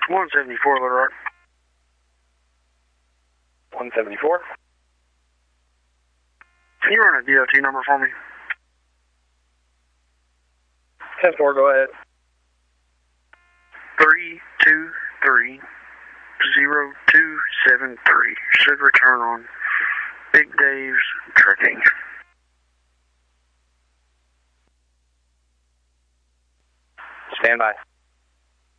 174, Little Rock. 174. Can you run a DOT number for me? 10-4, go ahead. 3230273. Should return on Big Dave's Trucking. Stand by.